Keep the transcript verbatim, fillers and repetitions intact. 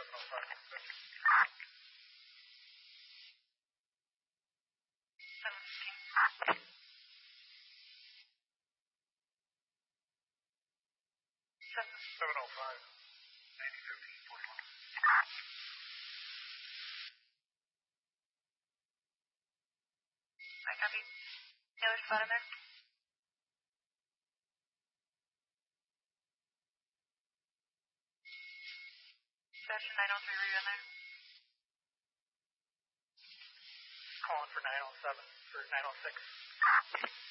seven oh five, ninety fifteen, forty-one. I copy. Taylor spot in there? Session nine oh three, were you in there? Calling for nine oh seven, for nine oh six.